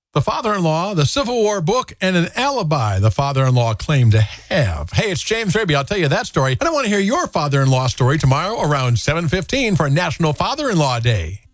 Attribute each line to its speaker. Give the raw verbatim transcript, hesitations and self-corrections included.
Speaker 1: The father-in-law, the Civil War book, and an alibi the father-in-law claimed to have. Hey, it's James Raby. I'll tell you that story. And I want to hear your father-in-law story tomorrow around seven fifteen for National Father-in-Law Day.